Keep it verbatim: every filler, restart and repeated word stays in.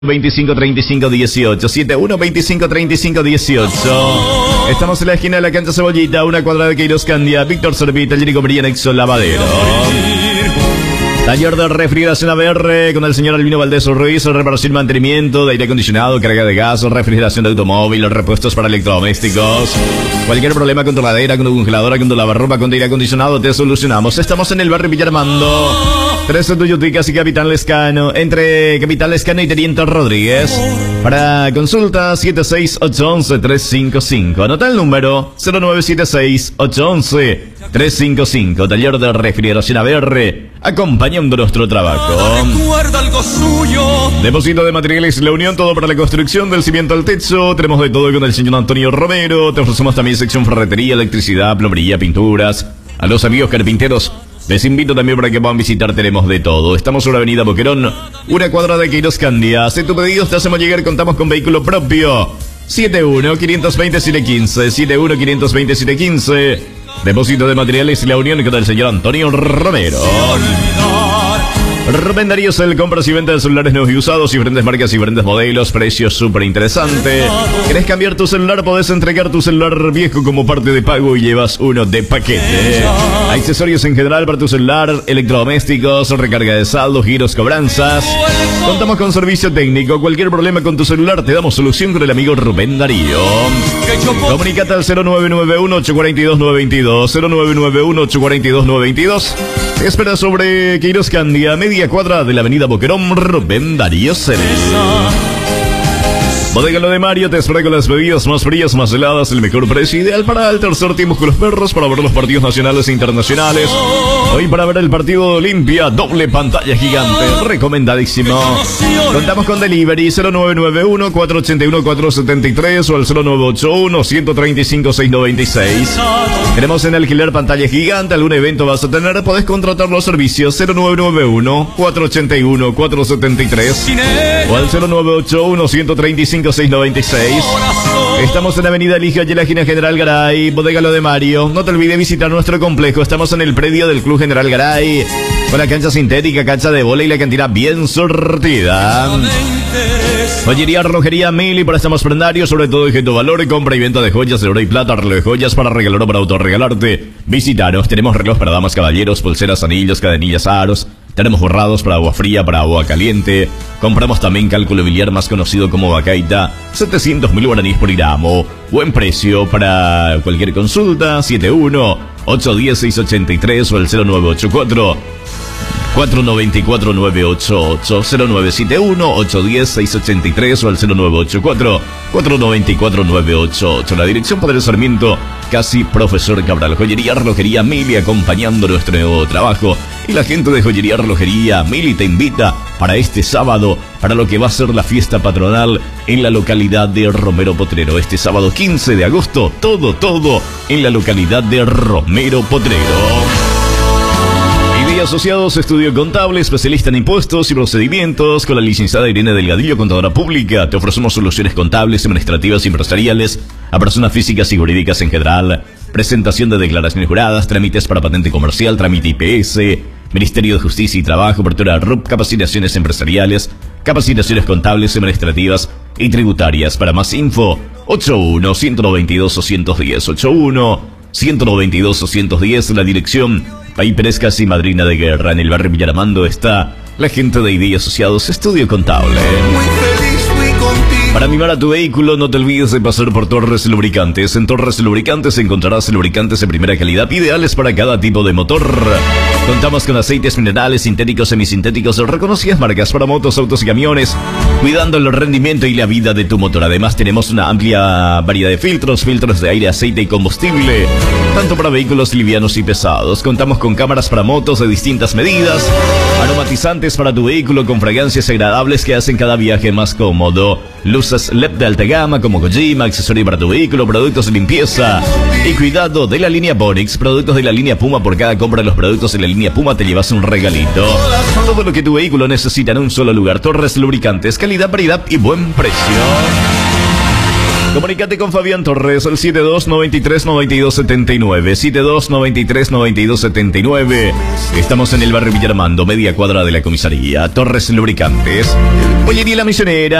veinticinco treinta y cinco dieciocho, setenta y uno veinticinco treinta y cinco dieciocho. Estamos en la esquina de la cancha Cebollita, una cuadra de Queiroz Candia, Víctor Servita, Jerico María Nexo Lavadero. Taller de refrigeración A B R con el señor Albino Valdés Ruiz, reparación y mantenimiento de aire acondicionado, carga de gas, refrigeración de automóvil, repuestos para electrodomésticos. Cualquier problema con tu heladera, con tu congeladora, con tu lavarropa, con tu aire acondicionado, te solucionamos. Estamos en el barrio Villarmando, tres en Tuyuticas y Capitán Lescano, entre Capitán Lescano y Teniente Rodríguez. Para consulta, siete seis ocho uno uno tres cinco cinco. Anota el número cero nueve siete seis ocho uno uno tres cinco cinco. Taller de refrigeración A B R, acompañando nuestro trabajo. Depósito de materiales La Unión, todo para la construcción, del cimiento al techo. Tenemos de todo con el señor Antonio Romero. Te ofrecemos también sección ferretería, electricidad, plomería, pinturas. A los amigos carpinteros les invito también para que puedan visitar. Tenemos de todo. Estamos en la avenida Boquerón, una cuadra de Queiroz Candia. Haz tu pedido, te hacemos llegar. Contamos con vehículo propio. siete uno quinientos veinte siete quince, siete uno quinientos veinte siete quince. Depósito de materiales La Unión con el señor Antonio Romero. Rubén Darío, el compras y ventas de celulares nuevos y usados, diferentes marcas y diferentes modelos, precios súper interesantes. ¿Querés cambiar tu celular? Podés entregar tu celular viejo como parte de pago y llevas uno de paquete. Accesorios en general para tu celular, electrodomésticos, recarga de saldo, giros, cobranzas. Contamos con servicio técnico. Cualquier problema con tu celular, te damos solución con el amigo Rubén Darío. Comunicate al cero nueve nueve uno ocho cuatro dos nueve dos dos, cero nueve nueve uno ocho cuatro dos nueve dos dos. Te espera sobre Queiroz Candia, media cuadra de la avenida Boquerón, Rubén Darío Cereza. Bodega Lo de Mario te espera con las bebidas más frías, más heladas, el mejor precio, ideal para el tercer tiempo con los perros, para ver los partidos nacionales e internacionales. Hoy para ver el partido de Olimpia, doble pantalla gigante, recomendadísimo. Contamos con delivery cero nueve nueve uno cuatro ocho uno cuatro siete tres o al cero nueve ocho uno uno tres cinco seis nueve seis. Tenemos en alquiler pantalla gigante. Algún evento vas a tener, podés contratar los servicios cero nueve nueve uno cuatro ocho uno cuatro siete tres o al cero nueve ocho uno uno tres cinco seis nueve seis. Estamos en Avenida Eligio y en la esquina General Garay, Bodega Lo de Mario. No te olvides visitar nuestro complejo. Estamos en el predio del Club General Garay, con la cancha sintética, cancha de bola y la cantina bien surtida. Joyería, relojería, Mili para estamos prendarios, sobre todo de Geto Valor, compra y venta de joyas de oro y plata, reloj de joyas para regalar o para autorregalarte. Visítanos, tenemos reloj para damas, caballeros, pulseras, anillos, cadenillas, aros. Tenemos borrados para agua fría, para agua caliente. Compramos también cálculo biliar, más conocido como Bacaita, setecientos mil guaraníes por gramo. Buen precio. Para cualquier consulta, siete uno ocho uno cero seis ocho tres o el cero nueve ocho cuatro cuatro nueve cuatro nueve ocho ocho, cero nueve siete uno ocho uno cero seis ocho tres o al cero nueve ocho cuatro cuatro nueve cuatro nueve ocho ocho. La dirección Padre Sarmiento, casi Profesor Cabral. Joyería, relojería, Mili, acompañando nuestro nuevo trabajo. Y la gente de Joyería, relojería, Mili te invita para este sábado, para lo que va a ser la fiesta patronal en la localidad de Romero Potrero. Este sábado quince de agosto, todo, todo en la localidad de Romero Potrero. Asociados, estudio contable, especialista en impuestos y procedimientos, con la licenciada Irene Delgadillo, contadora pública. Te ofrecemos soluciones contables, administrativas y empresariales a personas físicas y jurídicas en general. Presentación de declaraciones juradas, trámites para patente comercial, trámite I P S, Ministerio de Justicia y Trabajo, apertura R U P, capacitaciones empresariales, capacitaciones contables, administrativas y tributarias. Para más info, ocho uno uno nueve dos dos uno cero, ocho uno uno nueve dos dos uno cero, la dirección Pay Pérez, casi madrina de guerra. En el barrio Villaramando está la gente de I D I Asociados, estudio contable. Muy feliz, muy contigo. Para mimar a tu vehículo, no te olvides de pasar por Torres Lubricantes. En Torres Lubricantes encontrarás lubricantes de primera calidad, ideales para cada tipo de motor. Contamos con aceites minerales, sintéticos, semisintéticos, reconocidas marcas para motos, autos y camiones, cuidando el rendimiento y la vida de tu motor. Además, tenemos una amplia variedad de filtros, filtros de aire, aceite y combustible, tanto para vehículos livianos y pesados. Contamos con cámaras para motos de distintas medidas, aromatizantes para tu vehículo con fragancias agradables que hacen cada viaje más cómodo, luces L E D de alta gama como Kojima, accesorio para tu vehículo, productos de limpieza y cuidado de la línea Bonix, productos de la línea Puma. Por cada compra de los productos de la línea Puma te llevas un regalito. Todo lo que tu vehículo necesita en un solo lugar. Torres Lubricantes, calidad, variedad y buen precio. Comunicate con Fabián Torres al siete dos nueve tres nueve dos siete nueve, siete dos nueve tres nueve dos siete nueve. Estamos en el barrio Villarmando, media cuadra de la comisaría. Torres Lubricantes, Pollería La Misionera.